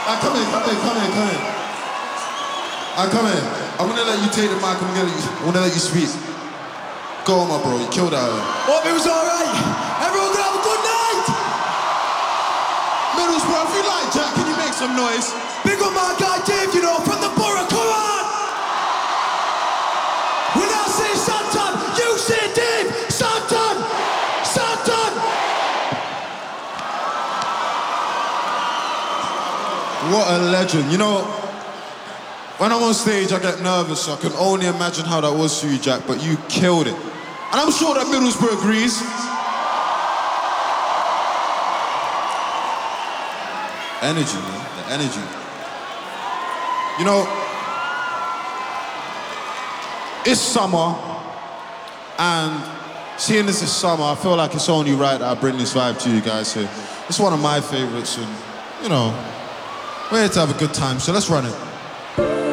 Come in. Come in. I'm gonna let you take the mic. I'm gonna let you speak. Go on, my bro. You killed that. Hope it was alright. Everyone gonna have a good night. Middlesbrough, if you like, Jack, can you make some noise? Big up my guy Dave, you know, from the borough. Come on. When I say Santon, you say Dave. Santon. What a legend. You know, when I'm on stage, I get nervous, so I can only imagine how that was for you, Jack, but you killed it. And I'm sure that Middlesbrough agrees. Energy, man, the energy. You know, it's summer, and seeing this is summer, I feel like it's only right that I bring this vibe to you guys here. It's one of my favorites, and, you know, we're here to have a good time, so let's run it.